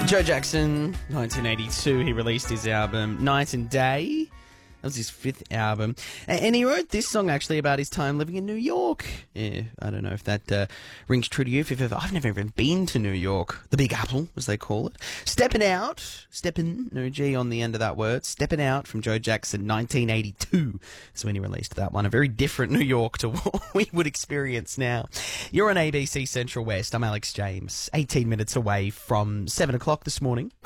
Joe Jackson, 1982, he released his album Night and Day. That was his fifth album. And he wrote this song actually about his time living in New York. Yeah, I don't know if that rings true to you. I've never even been to New York. The Big Apple, as they call it. Steppin' no G on the end of that word. Steppin' Out from Joe Jackson, 1982 is when he released that one. A very different New York to what we would experience now. You're on ABC Central West. I'm Alex James. 18 minutes away from 7 o'clock this morning.